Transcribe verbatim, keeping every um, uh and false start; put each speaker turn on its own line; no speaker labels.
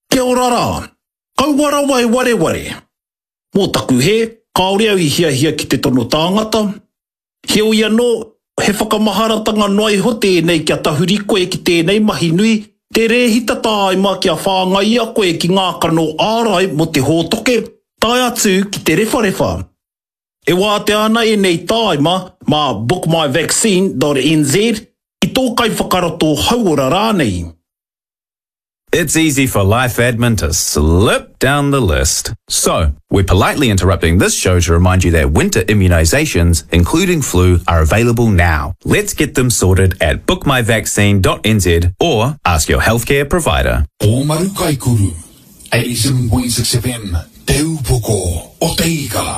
Kia ora rā. Kauara wai ware ware. Mō taku he, kaore au I hia hia ki te tono tāngata. He o ia no, he whakamaharatanga noai ho tēnei kia tahuri koe ki tēnei mahi nui, te rehita tāima kia whāngai a koe ki ngā kano ārai mo te hōtoke, tai atu ki te rewharewa. E wā te ana e nei tāima mā book my vaccine dot n z I tō kai whakarato hauora rānei.
It's easy for Life Admin to slip down the list. So, we're politely interrupting this show to remind you that winter immunisations, including flu, are available now. Let's get them sorted at book my vaccine dot n z or ask your healthcare provider.
Omaru Kaikuru, eighty-seven point six F M, Te Upoko, o Te Ika.